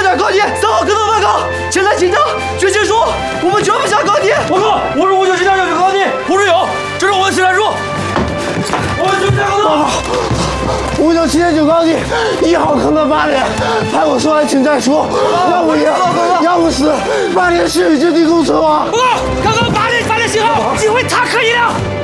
下高铁，3号跟踪报告，前来请教。军情说，我们绝不下高铁。 报告，我是59师长，要去高铁。胡志勇，这是我们训练书。我们绝不下高铁。 5979高地1号坑的8连，派我送来请战书，要不赢，要不死，8连是与阵地共存亡。 报告，刚刚8连信号，击毁塔克1辆。